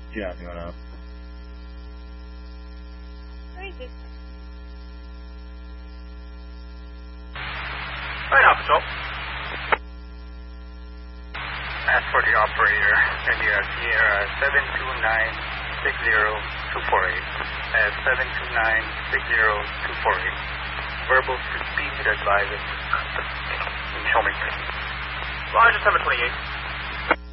Yeah, going up. Crazy. Right off, Patrol. As for the operator, and you are Sierra 729-60248. At 729-60248. Verbal to speed advised in Choming. Roger, 728.